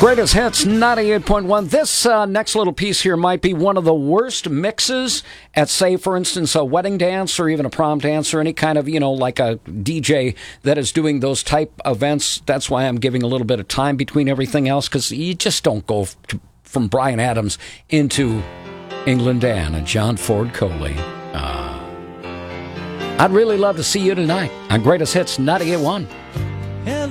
Greatest Hits 98.1. This next little piece here might be one of the worst mixes at, say, for instance, a wedding dance or even a prom dance or any kind of, like a DJ that is doing those type events. That's why I'm giving a little bit of time between everything else, because you just don't go from Bryan Adams into England Dan and John Ford Coley. I'd really love to see you tonight on Greatest Hits 98.1.